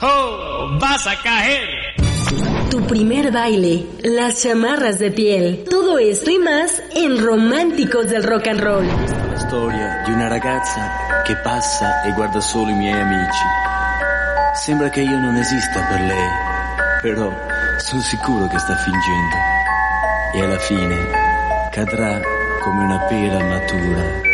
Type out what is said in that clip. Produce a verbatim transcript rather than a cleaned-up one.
¡Oh! ¡Vas a caer! Tu primer baile, las chamarras de piel, todo esto y más en Románticos del Rock and Roll. Questa è la storia di una ragazza che passa e guarda solo i miei amici. Sembra che io non esista per lei, però sono sicuro che sta fingendo. E alla fine cadrà come una pera matura.